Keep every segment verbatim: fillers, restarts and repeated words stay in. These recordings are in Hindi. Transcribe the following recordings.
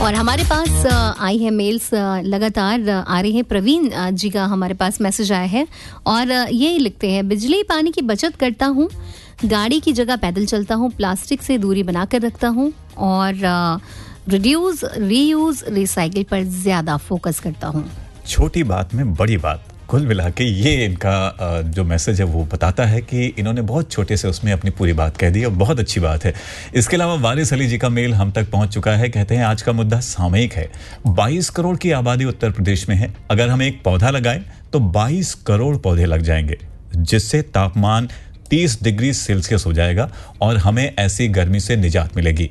और हमारे पास आई है मेल्स लगातार आ रही हैं। प्रवीण जी का हमारे पास मैसेज आया है और ये लिखते हैं, बिजली पानी की बचत करता हूँ, गाड़ी की जगह पैदल चलता हूँ, प्लास्टिक से दूरी बनाकर रखता हूँ और रिड्यूस रीयूज रिसाइकिल पर ज़्यादा फोकस करता हूँ। छोटी बात में बड़ी बात, कुल मिला के ये इनका जो मैसेज है वो बताता है कि इन्होंने बहुत छोटे से उसमें अपनी पूरी बात कह दी और बहुत अच्छी बात है। इसके अलावा वारिस अली जी का मेल हम तक पहुंच चुका है। कहते हैं आज का मुद्दा सामयिक है। बाईस करोड़ की आबादी उत्तर प्रदेश में है। अगर हम एक पौधा लगाएं तो बाईस करोड़ पौधे लग जाएंगे, जिससे तापमान तीस डिग्री सेल्सियस हो जाएगा और हमें ऐसी गर्मी से निजात मिलेगी।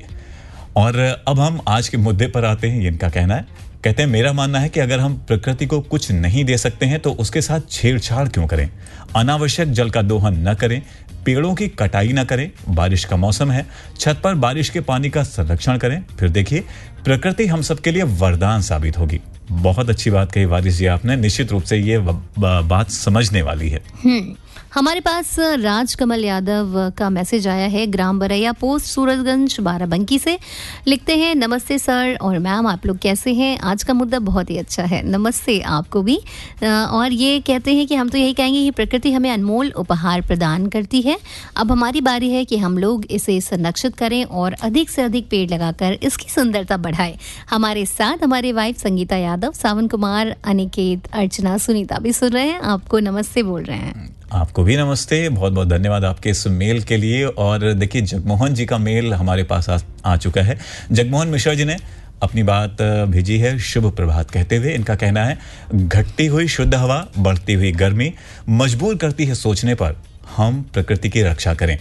और अब हम आज के मुद्दे पर आते हैं। ये इनका कहना है। कहते हैं मेरा मानना है कि अगर हम प्रकृति को कुछ नहीं दे सकते हैं तो उसके साथ छेड़छाड़ क्यों करें। अनावश्यक जल का दोहन न करें, पेड़ों की कटाई न करें। बारिश का मौसम है, छत पर बारिश के पानी का संरक्षण करें, फिर देखिए प्रकृति हम सबके लिए वरदान साबित होगी। बहुत अच्छी बात कही वारिस जी आपने। निश्चित रूप से ये बात समझने वाली है। हम्म हमारे पास राजकमल यादव का मैसेज आया है ग्राम बरैया पोस्ट सूरजगंज बाराबंकी से। लिखते हैं, नमस्ते सर और मैम, आप लोग कैसे हैं? आज का मुद्दा बहुत ही अच्छा है। नमस्ते आपको भी। और ये कहते हैं कि हम तो यही कहेंगे कि प्रकृति हमें अनमोल उपहार प्रदान करती है। अब हमारी बारी है कि हम लोग इसे संरक्षित करें और अधिक से अधिक पेड़ लगाकर इसकी सुंदरता बढ़ाएं। हमारे साथ हमारे वाइफ संगीता यादव, सावन कुमार, अनिकेत, अर्चना, सुनीता भी सुन रहे हैं। आपको नमस्ते बोल रहे हैं। आपको भी नमस्ते। बहुत बहुत धन्यवाद आपके इस मेल के लिए। और देखिए जगमोहन जी का मेल हमारे पास आ, आ चुका है। जगमोहन मिश्रा जी ने अपनी बात भेजी है शुभ प्रभात कहते हुए। इनका कहना है, घटती हुई शुद्ध हवा, बढ़ती हुई गर्मी मजबूर करती है सोचने पर हम प्रकृति की रक्षा करें।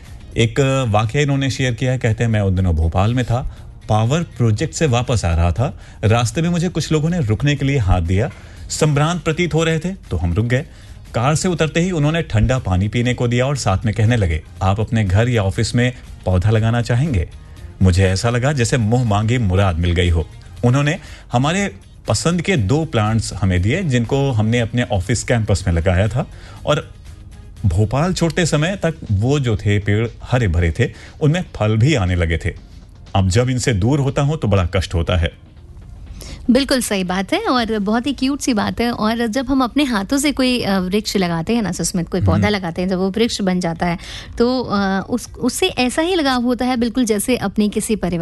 एक वाकया इन्होंने शेयर किया है। कहते हैं मैं उन दिनों भोपाल में था, पावर प्रोजेक्ट से वापस आ रहा था। रास्ते में मुझे कुछ लोगों ने रुकने के लिए हाथ दिया। संभ्रांत प्रतीत हो रहे थे तो हम रुक गए। कार से उतरते ही उन्होंने ठंडा पानी पीने को दिया और साथ में कहने लगे, आप अपने घर या ऑफिस में पौधा लगाना चाहेंगे? मुझे ऐसा लगा जैसे मुंह मांगी मुराद मिल गई हो। उन्होंने हमारे पसंद के दो प्लांट्स हमें दिए, जिनको हमने अपने ऑफिस कैंपस में लगाया था। और भोपाल छोड़ते समय तक वो जो थे पेड़ हरे भरे थे, उनमें फल भी आने लगे थे। अब जब इनसे दूर होता हूं तो बड़ा कष्ट होता है। बिल्कुल सही बात है और बहुत ही क्यूट सी बात है। और जब हम अपने हाथों से कोई वृक्ष लगाते हैं ना सुस्मित, कोई पौधा लगाते हैं, जब वो वृक्ष बन जाता है तो उस उससे ऐसा ही लगाव होता है बिल्कुल जैसे अपनी किसी परिवार